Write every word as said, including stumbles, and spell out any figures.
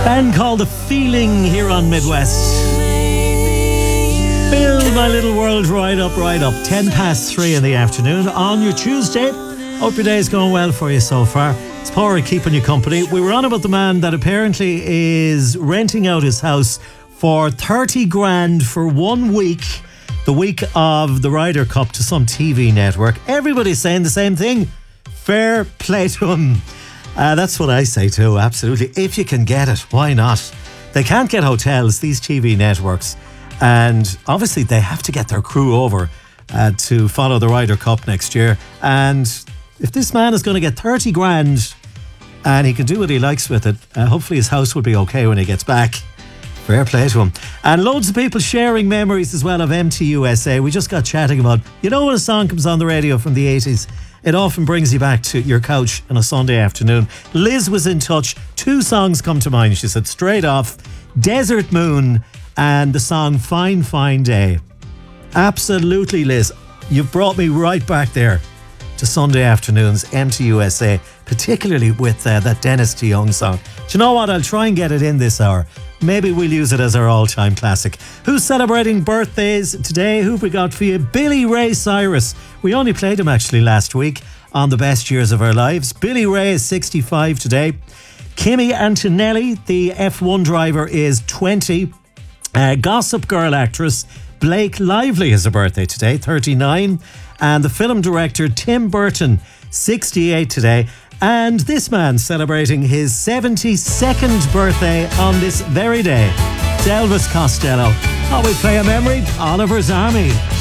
band called The Feeling here on Midwest. Build my little world right up, right up. Ten past three in the afternoon on your Tuesday. Hope your day's going well for you so far. It's Porrick keeping you company. We were on about the man that apparently is renting out his house for thirty grand for one week, the week of the Ryder Cup, to some T V network. Everybody's saying the same thing. Fair play to him. Uh, that's what I say too, absolutely. If you can get it, why not? They can't get hotels, these T V networks. And obviously they have to get their crew over uh, to follow the Ryder Cup next year. And if this man is going to get thirty grand and he can do what he likes with it, uh, hopefully his house will be okay when he gets back. Fair play to him. And loads of people sharing memories as well of M T U S A. We just got chatting about, you know, when a song comes on the radio from the eighties, it often brings you back to your couch on a Sunday afternoon. Liz was in touch. Two songs come to mind. She said straight off, Desert Moon and the song Fine Fine Day. Absolutely, Liz. You've brought me right back there to Sunday afternoons, M T U S A, particularly with uh, that Dennis DeYoung song. Do you know what? I'll try and get it in this hour. Maybe we'll use it as our all-time classic. Who's celebrating birthdays today? Who've we got for you? Billy Ray Cyrus. We only played him actually last week on the best years of our lives. Billy Ray is sixty-five today. Kimi Antonelli, the F one driver, is twenty. Uh, Gossip Girl actress Blake Lively has a birthday today, thirty-nine. And the film director Tim Burton, sixty-eight today. And this man celebrating his seventy-second birthday on this very day. It's Elvis Costello. Oh, we play a memory, Oliver's Army.